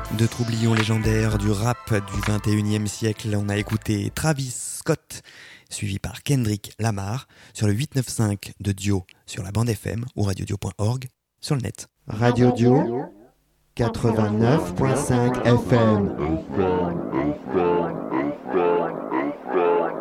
Deux troublions légendaires du rap du 21e siècle. On a écouté Travis Scott, suivi par Kendrick Lamar, sur le 895 de Dio sur la bande FM ou radiodio.org sur le net. Radio Dio 89.5 FM.